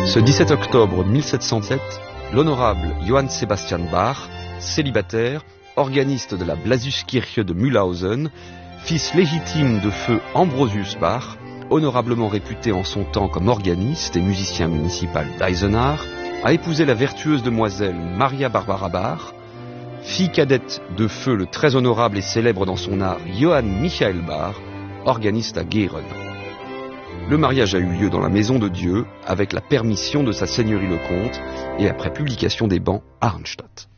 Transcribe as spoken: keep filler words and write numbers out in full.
Ce dix-sept octobre mille sept cent sept, l'honorable Johann Sebastian Bach, célibataire, organiste de la Blasuskirche de Mühlhausen, fils légitime de feu Ambrosius Bach, honorablement réputé en son temps comme organiste et musicien municipal d'Eisenach, a épousé la vertueuse demoiselle Maria Barbara Bach, fille cadette de feu le très honorable et célèbre dans son art Johann Michael Bach, organiste à Gehren. Le mariage a eu lieu dans la maison de Dieu, avec la permission de sa seigneurie le comte, et après publication des bans à Arnstadt.